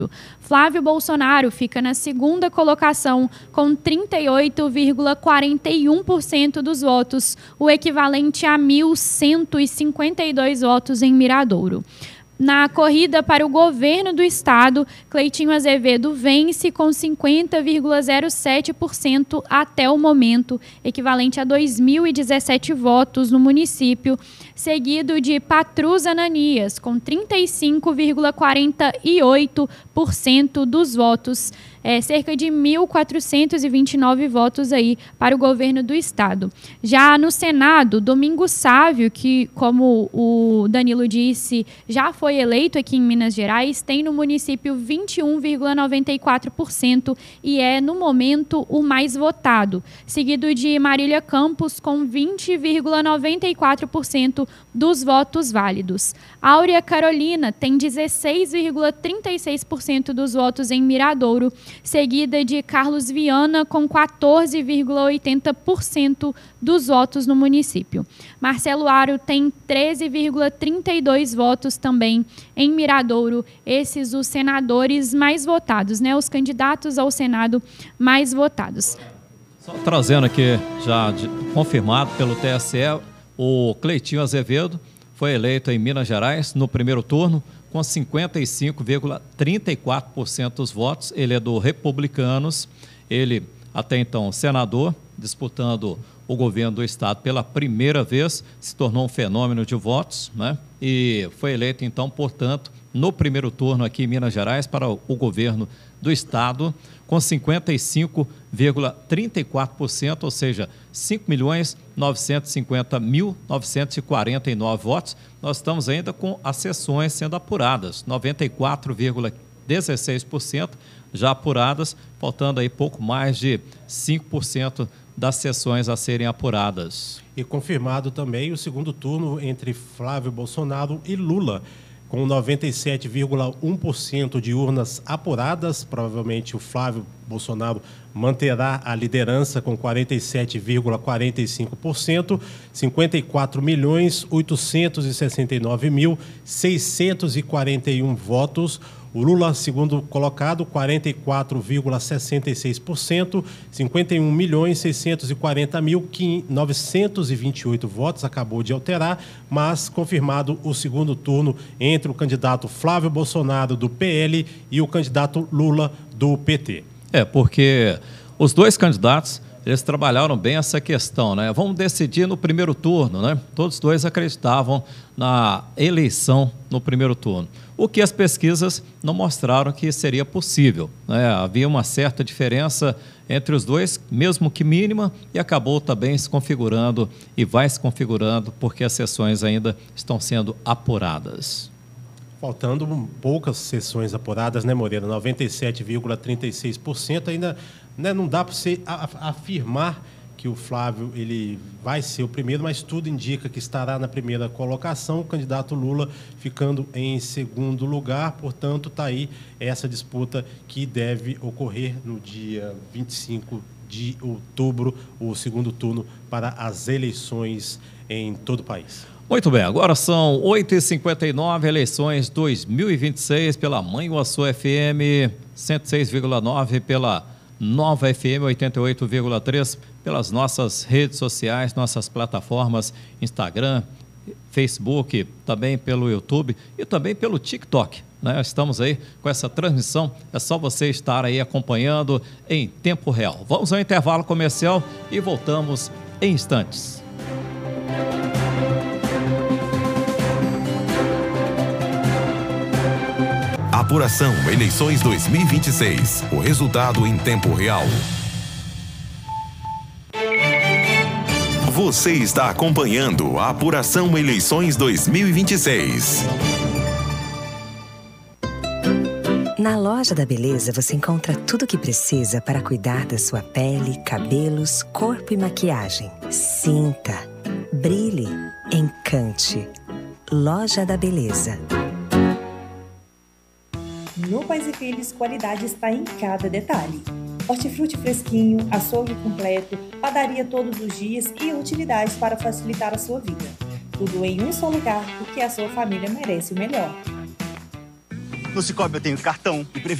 Flávio Bolsonaro fica na segunda colocação com 38,41% dos votos, o equivalente a 1.152 votos em Miradouro. Na corrida para o governo do estado, Cleitinho Azevedo vence com 50,07% até o momento, equivalente a 2.017 votos no município, seguido de Patrus Ananias, com 35,48% dos votos, cerca de 1.429 votos aí para o governo do estado. Já no Senado, Domingos Sávio, que, como o Danilo disse, já foi eleito aqui em Minas Gerais, tem no município 21,94% e é, no momento, o mais votado, seguido de Marília Campos, com 20,94% dos votos válidos. Áurea Carolina tem 16,36% dos votos em Miradouro, seguida de Carlos Viana, com 14,80% dos votos no município. Marcelo Aro tem 13,32 votos também em Miradouro, esses os senadores mais votados, né? Os candidatos ao Senado mais votados. Só trazendo aqui, já confirmado pelo TSE, o Cleitinho Azevedo foi eleito em Minas Gerais no primeiro turno, com 55,34% dos votos. Ele é do Republicanos, ele até então senador, disputando o governo do estado pela primeira vez, se tornou um fenômeno de votos, né? E foi eleito então, portanto, no primeiro turno aqui em Minas Gerais para o governo do estado, com 55,34%, ou seja, 5.950.949 votos. Nós estamos ainda com as sessões sendo apuradas, 94,16% já apuradas, faltando aí pouco mais de 5% das sessões a serem apuradas. E confirmado também o segundo turno entre Flávio Bolsonaro e Lula, com 97,1% de urnas apuradas. Provavelmente o Flávio Bolsonaro manterá a liderança com 47,45%, 54.869.641 votos. O Lula, segundo colocado, 44,66%, 51.640.928 votos, acabou de alterar, mas confirmado o segundo turno entre o candidato Flávio Bolsonaro, do PL, e o candidato Lula, do PT. Porque os dois candidatos, eles trabalharam bem essa questão, né? Vamos decidir no primeiro turno, né? Todos dois acreditavam na eleição no primeiro turno. O que as pesquisas não mostraram que seria possível, né? Havia uma certa diferença entre os dois, mesmo que mínima, e acabou também se configurando e vai se configurando porque as sessões ainda estão sendo apuradas. Faltando poucas sessões apuradas, né, Moreira? 97,36%. Ainda, né, não dá para você afirmar que o Flávio ele vai ser o primeiro, mas tudo indica que estará na primeira colocação, o candidato Lula ficando em segundo lugar. Portanto, está aí essa disputa que deve ocorrer no dia 25 de outubro, o segundo turno para as eleições em todo o país. Muito bem, agora são 8h59, eleições 2026 pela Manhuaçu FM 106,9, pela Nova FM 88,3, pelas nossas redes sociais, nossas plataformas, Instagram, Facebook, também pelo YouTube e também pelo TikTok, né? Estamos aí com essa transmissão, é só você estar aí acompanhando em tempo real. Vamos ao intervalo comercial e voltamos em instantes. Apuração Eleições 2026. O resultado em tempo real. Você está acompanhando a Apuração Eleições 2026. Na Loja da Beleza você encontra tudo o que precisa para cuidar da sua pele, cabelos, corpo e maquiagem. Sinta, brilhe, encante. Loja da Beleza. No Pais e Filhos, qualidade está em cada detalhe. Hortifruti fresquinho, açougue completo, padaria todos os dias e utilidades para facilitar a sua vida. Tudo em um só lugar, porque a sua família merece o melhor. No Cicobi eu tenho cartão e